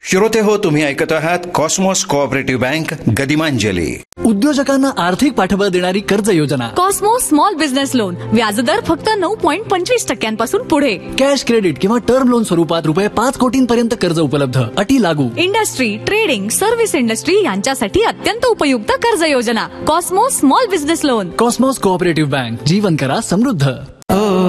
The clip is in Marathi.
श्रोते हो, तुम्ही ऐकत आहात कॉस्मॉस कोऑपरेटिव्ह बँक गदिमांजली. उद्योजकांना आर्थिक पाठबळ देणारी कर्ज योजना कॉस्मॉस स्मॉल बिझनेस लोन. व्याजदर फक्त 9.25% पुढे. कॅश क्रेडिट किंवा टर्म लोन स्वरूपात ₹5 कोटींपर्यंत कर्ज उपलब्ध. अटी लागू. इंडस्ट्री, ट्रेडिंग, सर्व्हिस इंडस्ट्री यांच्यासाठी अत्यंत उपयुक्त कर्ज योजना. Cosmos small business loan. Cosmos cooperative bank. जीवन करा समृद्ध.